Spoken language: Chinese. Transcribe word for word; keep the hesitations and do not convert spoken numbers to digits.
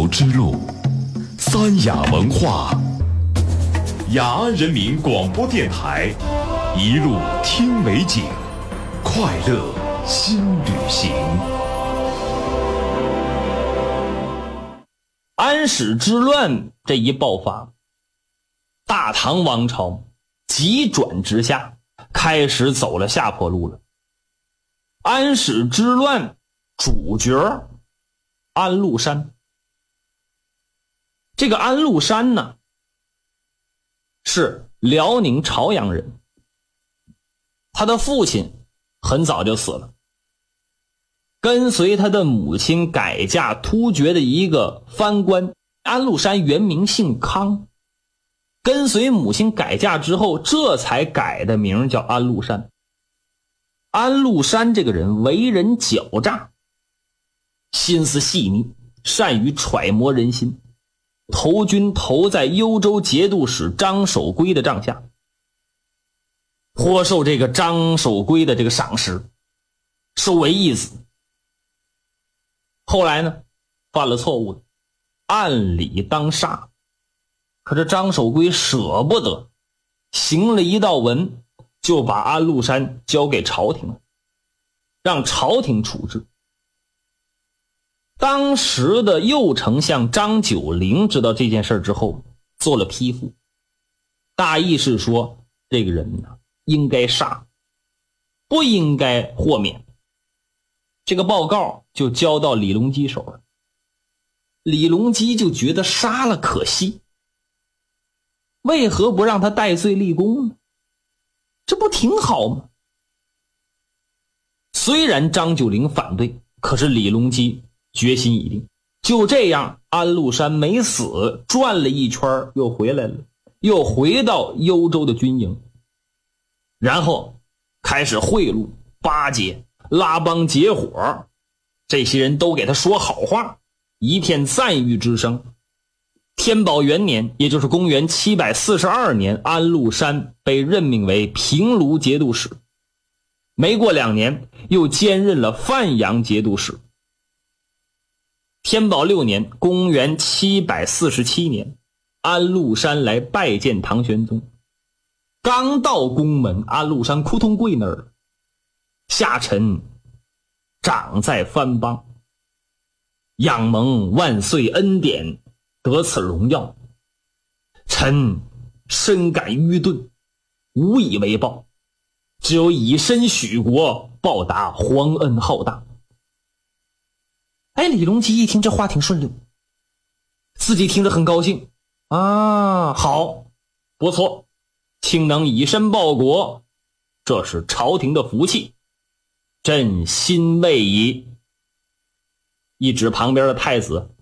之路，三雅文化，雅安人民广播电台，一路听美景，快乐新旅行。 安史之乱这一爆发，大唐王朝急转直下，开始走了下坡路了。安史之乱主角安禄山，这个安禄山呢是辽宁朝阳人，他的父亲很早就死了，跟随他的母亲改嫁突厥的一个藩官。安禄山原名姓康，跟随母亲改嫁之后，这才改的名叫安禄山。安禄山这个人为人狡诈，心思细腻，善于揣摩人心，投军投在幽州节度使张守珪的帐下，颇受这个张守珪的这个赏识，收为义子。后来呢，犯了错误，按理当杀，可这张守珪舍不得，行了一道文，就把安禄山交给朝廷了，让朝廷处置。当时的右丞相张九龄知道这件事之后，做了批复，大意是说这个人呢应该杀，不应该豁免。这个报告就交到李隆基手了。李隆基就觉得杀了可惜，为何不让他戴罪立功呢？这不挺好吗？虽然张九龄反对，可是李隆基决心已定。就这样，安禄山没死，转了一圈又回来了，又回到幽州的军营，然后开始贿赂、巴结、拉帮结伙，这些人都给他说好话，一片赞誉之声。天宝元年，也就是公元七百四十二年，安禄山被任命为平卢节度使，没过两年又兼任了范阳节度使。天宝六年，公元七百四十七年，安禄山来拜见唐玄宗，刚到宫门，安禄山扑通跪那儿了，下臣长在藩邦，仰蒙万岁恩典，得此荣耀，臣深感愚钝，无以为报，只有以身许国，报答皇恩浩大。哎，李隆基一听这话挺顺溜，自己听着很高兴啊，好，不错，卿能以身报国，这是朝廷的福气，朕欣慰矣。一指旁边的太子